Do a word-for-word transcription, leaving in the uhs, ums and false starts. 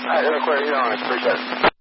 All right, look, where you on? I appreciate it.